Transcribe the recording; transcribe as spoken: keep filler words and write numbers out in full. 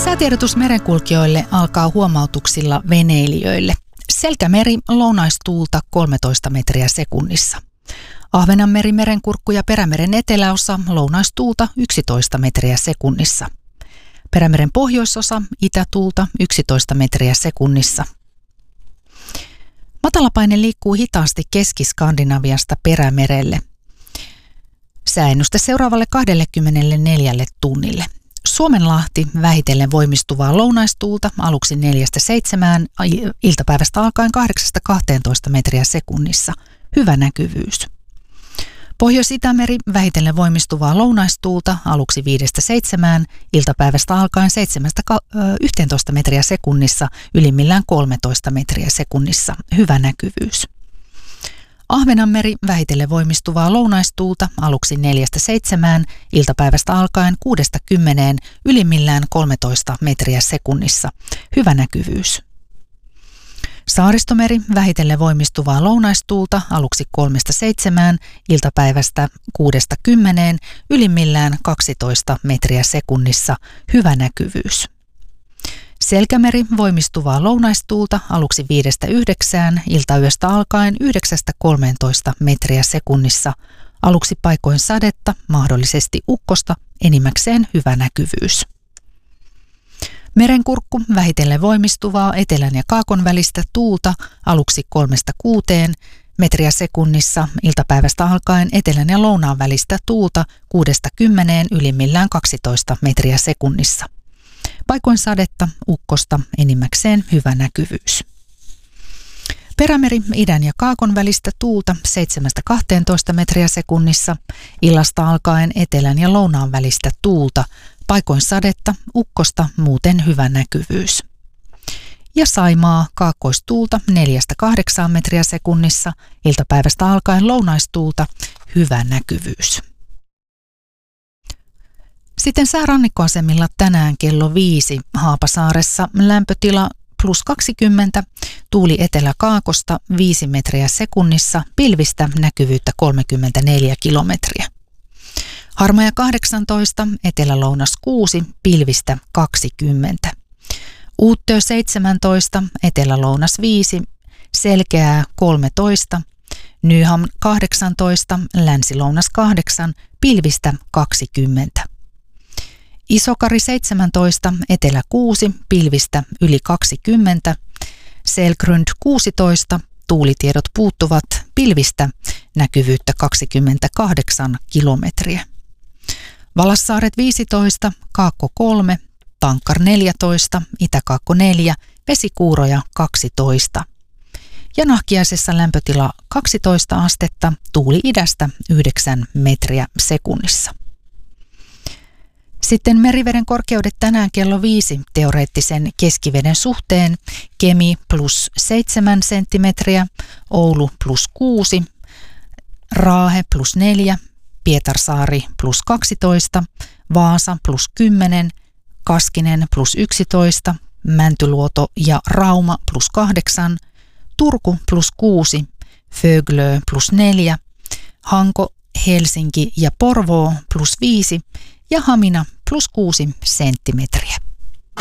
Säätiedotus merenkulkijoille alkaa huomautuksilla veneilijöille. Selkämeri lounaistuulta kolmetoista metriä sekunnissa. Ahvenanmeri merenkurkku ja Perämeren eteläosa lounaistuulta yksitoista metriä sekunnissa. Perämeren pohjoisosa itätuulta yksitoista metriä sekunnissa. Matalapaine liikkuu hitaasti Keski-Skandinaviasta Perämerelle. Sääennuste seuraavalle kaksikymmentäneljä tunnille. Suomenlahti vähitellen voimistuvaa lounaistuulta aluksi neljästä seitsemään, iltapäivästä alkaen kahdeksasta kahteentoista metriä sekunnissa. Hyvä näkyvyys. Pohjois-Itämeri vähitellen voimistuvaa lounaistuulta aluksi viidestä seitsemään, iltapäivästä alkaen seitsemästä yhteentoista metriä sekunnissa, ylimmillään kolmetoista metriä sekunnissa. Hyvä näkyvyys. Ahvenanmeri vähitellen voimistuvaa lounaistuulta aluksi neljästä seitsemään, iltapäivästä alkaen kuudesta kymmeneen, ylimmillään kolmetoista metriä sekunnissa. Hyvä näkyvyys. Saaristomeri vähitellen voimistuvaa lounaistuulta aluksi kolmesta seitsemään, iltapäivästä kuudesta kymmeneen, ylimmillään kaksitoista metriä sekunnissa. Hyvä näkyvyys. Selkämeri voimistuvaa lounaistuulta aluksi viidestä yhdeksään, iltayöstä alkaen yhdeksästä kolmeentoista metriä sekunnissa. Aluksi paikoin sadetta, mahdollisesti ukkosta, enimmäkseen hyvä näkyvyys. Merenkurkku vähitellen voimistuvaa etelän ja kaakon välistä tuulta aluksi kolmesta kuuteen metriä sekunnissa, iltapäivästä alkaen etelän ja lounaan välistä tuulta kuudesta kymmeneen, ylimmillään kaksitoista metriä sekunnissa. Paikoin sadetta, ukkosta, enimmäkseen hyvä näkyvyys. Perämeri idän ja kaakon välistä tuulta seitsemästä kahteentoista metriä sekunnissa, illasta alkaen etelän ja lounaan välistä tuulta, paikoin sadetta, ukkosta, muuten hyvä näkyvyys. Ja Saimaa kaakkoistuulta neljästä kahdeksaan metriä sekunnissa, iltapäivästä alkaen lounaistuulta, hyvä näkyvyys. Sitten säärannikkoasemilla tänään kello viisi Haapasaaressa lämpötila plus kaksikymmentä, tuuli etelä-kaakosta viisi metriä sekunnissa, pilvistä näkyvyyttä kolmekymmentäneljä kilometriä. Harmaja kahdeksantoista, etelä-lounas kuusi, pilvistä kaksikymmentä. Uuttöö seitsemäntoista, etelä-lounas viisi, selkeää kolmetoista. Nyham kahdeksantoista, länsi-lounas kahdeksan, pilvistä kaksikymmentä. Isokari seitsemäntoista, etelä kuusi, pilvistä yli kaksikymmentä. Selgrund kuusitoista, tuulitiedot puuttuvat, pilvistä näkyvyyttä kaksikymmentäkahdeksan kilometriä. Valassaaret viisitoista, Kaakko kolme, Tankkar neljätoista, Itä-Kaakko neljä, Vesikuuroja kaksitoista. Ja Nahkiaisessa lämpötila kaksitoista astetta, tuuli idästä yhdeksän metriä sekunnissa. Sitten meriveden korkeudet tänään kello viisi teoreettisen keskiveden suhteen. Kemi plus seitsemän senttimetriä, Oulu plus kuusi, Raahe plus neljä, Pietarsaari plus kaksitoista, Vaasa plus kymmenen, Kaskinen plus yksitoista, Mäntyluoto ja Rauma plus kahdeksan, Turku plus kuusi, Föglö plus neljä, Hanko, Helsinki ja Porvoo plus viisi ja Hamina plus kuusi senttimetriä.